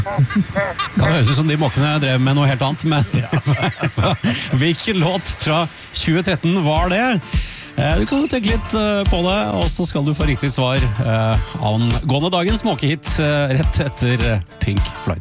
Kan høres ut som de måkene drev med noe helt annet, men hvilken låt fra 2013 var det? Du kan tenke litt på det, og så skal du få riktig svar angående dagens måkehit rett etter Pink Floyd.